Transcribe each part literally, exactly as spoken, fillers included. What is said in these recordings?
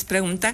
pregunta,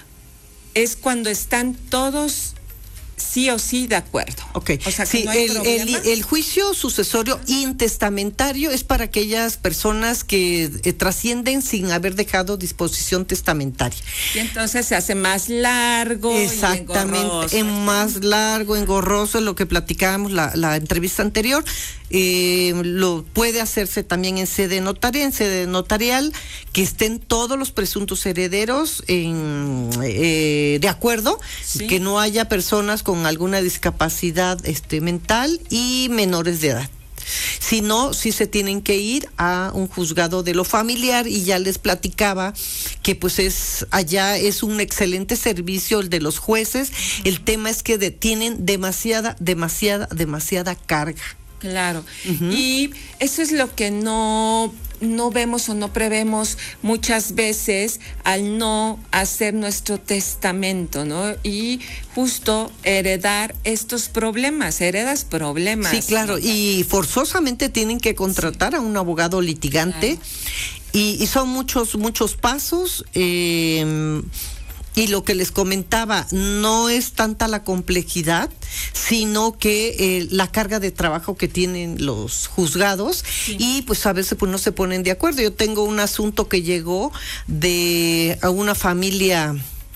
es cuando están todos sí o sí de acuerdo. Ok, o sea, que sí, no hay el, el, el juicio sucesorio intestamentario es para aquellas personas que eh, trascienden sin haber dejado disposición testamentaria. Y entonces se hace más largo. Exactamente, y en más largo, engorroso, lo que platicábamos la, la entrevista anterior. Eh, lo puede hacerse también en sede notarial, en sede notarial, que estén todos los presuntos herederos en, eh, de acuerdo, ¿sí? Que no haya personas con alguna discapacidad este, mental y menores de edad. Si no, sí se tienen que ir a un juzgado de lo familiar, y ya les platicaba que pues es allá es un excelente servicio el de los jueces. Uh-huh. El tema es que de, tienen demasiada, demasiada, demasiada carga. Claro, uh-huh. Y eso es lo que no, no vemos o no prevemos muchas veces al no hacer nuestro testamento, ¿no? Y justo heredar estos problemas, heredas problemas. Sí, claro, ¿no? Y forzosamente tienen que contratar sí. a un abogado litigante, claro. y, y son muchos, muchos pasos. Eh, Y lo que les comentaba, no es tanta la complejidad, sino que eh, la carga de trabajo que tienen los juzgados, sí. y pues a veces pues no se ponen de acuerdo. Yo tengo un asunto que llegó de a una familia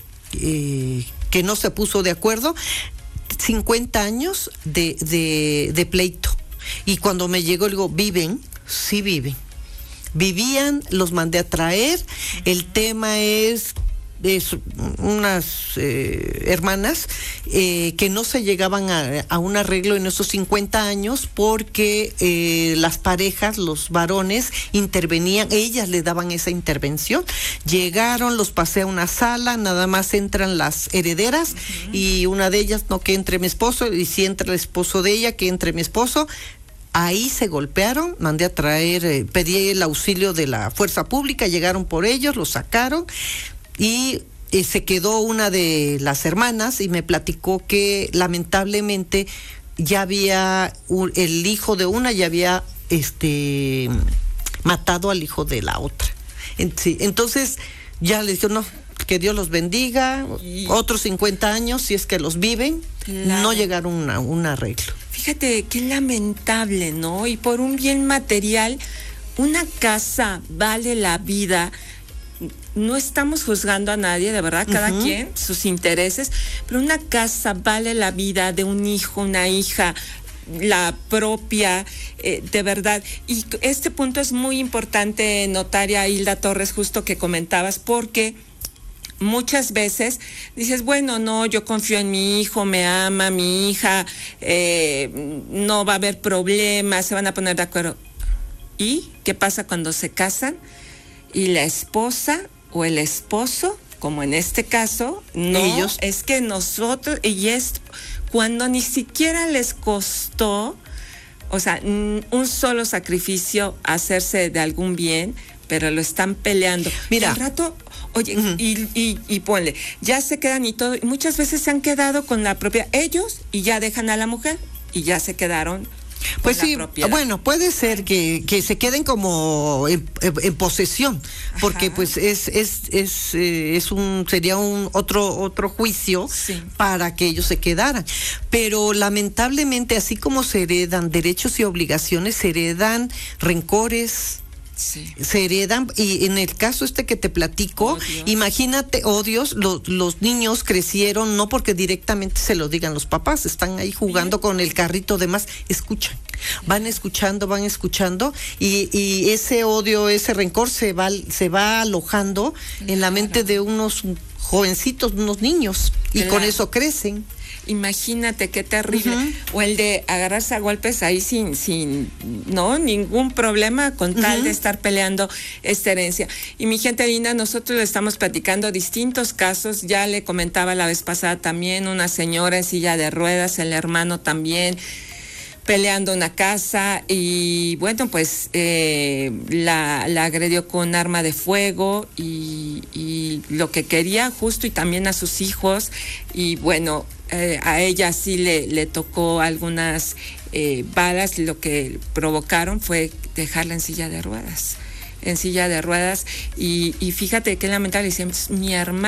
eh, que no se puso de acuerdo, cincuenta años de, de, de pleito. Y cuando me llegó, le digo, ¿viven? Sí viven. Vivían, los mandé a traer. El tema es de unas eh, hermanas eh, que no se llegaban a, a un arreglo en esos cincuenta años porque eh, las parejas, los varones intervenían, ellas le daban esa intervención. Llegaron, los pasé a una sala, nada más entran las herederas, uh-huh. y una de ellas, no, que entre mi esposo, y si entra el esposo de ella, que entre mi esposo. Ahí se golpearon, mandé a traer, eh, pedí el auxilio de la fuerza pública, llegaron por ellos, los sacaron. Y eh, se quedó una de las hermanas y me platicó que lamentablemente ya había un, el hijo de una ya había este matado al hijo de la otra. En, sí, entonces ya les digo, no, que Dios los bendiga, y otros cincuenta años, si es que los viven, claro. no llegaron a un arreglo. Fíjate qué lamentable, ¿no? Y por un bien material, una casa vale la vida. No estamos juzgando a nadie, de verdad, cada uh-huh. quien, sus intereses, pero una casa vale la vida de un hijo, una hija, la propia, eh, de verdad. Y este punto es muy importante, notaria Hilda Torres, justo que comentabas, porque muchas veces dices, bueno, no, yo confío en mi hijo, me ama mi hija, eh, no va a haber problemas, se van a poner de acuerdo. ¿Y qué pasa cuando se casan y la esposa o el esposo, como en este caso, no, ellos, es que nosotros, y es cuando ni siquiera les costó, o sea, un solo sacrificio hacerse de algún bien, pero lo están peleando. Mira, y al rato, oye, uh-huh. y, y, y ponle, ya se quedan y todo, y muchas veces se han quedado con la propia, ellos, y ya dejan a la mujer, y ya se quedaron. Pues sí, bueno, puede ser que, que se queden como en, en posesión, porque Ajá. pues es es es eh, es un sería un otro otro juicio sí. para que ellos se quedaran. Pero lamentablemente, así como se heredan derechos y obligaciones, se heredan rencores. Sí. Se heredan, y en el caso este que te platico, odios. imagínate, odios, lo, los niños crecieron no porque directamente se lo digan los papás, están ahí jugando Bien. con el carrito de más, escuchan, van escuchando, van escuchando, y, y ese odio, ese rencor se va, se va alojando claro. en la mente de unos jovencitos, unos niños, y claro. con eso crecen. Imagínate qué terrible. Uh-huh. O el de agarrarse a golpes ahí sin, sin, no, ningún problema con tal uh-huh. de estar peleando esta herencia. Y mi gente linda, nosotros le estamos platicando distintos casos. Ya le comentaba la vez pasada también una señora en silla de ruedas, el hermano también peleando una casa, y bueno, pues eh, la, la agredió con arma de fuego, y, y lo que quería justo, y también a sus hijos, y bueno, eh, a ella sí le, le tocó algunas eh, balas, lo que provocaron fue dejarla en silla de ruedas, en silla de ruedas, y, y fíjate qué lamentable, decíamos, mi hermana